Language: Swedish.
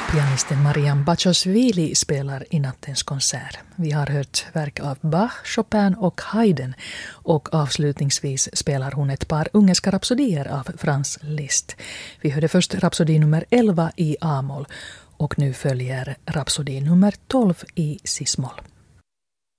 Pianisten Mariam Baccioshvili spelar i nattens konsert. Vi har hört verk av Bach, Chopin och Haydn och avslutningsvis spelar hon ett par ungerska rapsodier av Franz Liszt. Vi hörde först rapsodi nummer 11 i A-moll och nu följer rapsodi nummer 12 i cis-moll.